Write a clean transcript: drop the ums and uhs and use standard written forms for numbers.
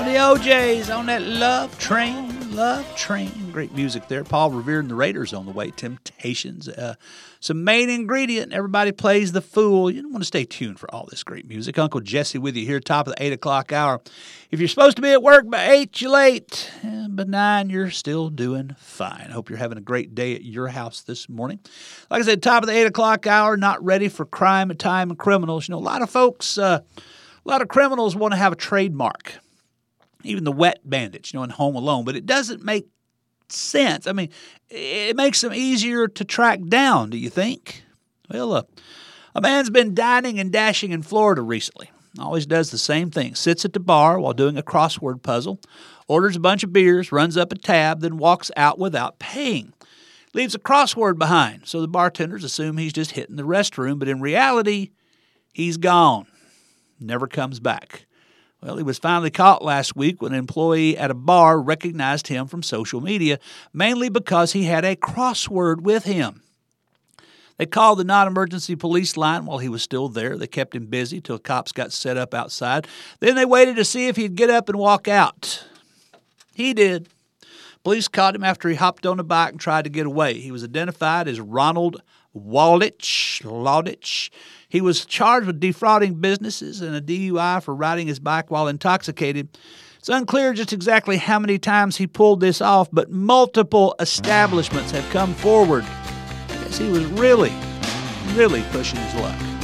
the OJs on that Love Train, Love Train. Great music there. Paul Revere and the Raiders on the way. Temptations. Some main ingredient. Everybody plays the fool. You don't want to stay tuned for all this great music. Uncle Jesse with you here, top of the 8 o'clock hour. If you're supposed to be at work by 8, you're late. By 9, you're still doing fine. Hope you're having a great day at your house this morning. Like I said, top of the 8 o'clock hour, not ready for crime, time, and criminals. You know, a lot of folks, a lot of criminals want to have a trademark. Even the wet bandits, you know, in Home Alone. But it doesn't make sense. I mean, it makes them easier to track down, do you think? Well, a man's been dining and dashing in Florida recently. Always does the same thing. Sits at the bar while doing a crossword puzzle, orders a bunch of beers, runs up a tab, then walks out without paying. Leaves a crossword behind, so the bartenders assume he's just hitting the restroom, but in reality, he's gone. Never comes back. Well, he was finally caught last week when an employee at a bar recognized him from social media, mainly because he had a crossword with him. They called the non-emergency police line while he was still there. They kept him busy till cops got set up outside. Then they waited to see if he'd get up and walk out. He did. Police caught him after he hopped on a bike and tried to get away. He was identified as Ronald Laudich. He was charged with defrauding businesses and a DUI for riding his bike while intoxicated. It's unclear just exactly how many times he pulled this off, but multiple establishments have come forward. I guess he was really pushing his luck.